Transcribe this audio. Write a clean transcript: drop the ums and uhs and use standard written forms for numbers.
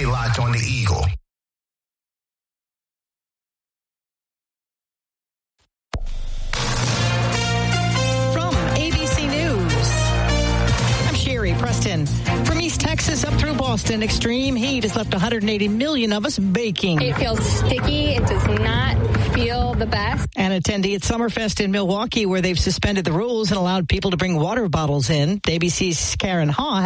Stay locked on the Eagle. From ABC News, I'm Sherry Preston. From East Texas up through Boston, extreme heat has left 180 million of us baking. It feels sticky. It does not feel the best. An attendee at Summerfest in Milwaukee, where they've suspended the rules and allowed people to bring water bottles in. ABC's Karen Haw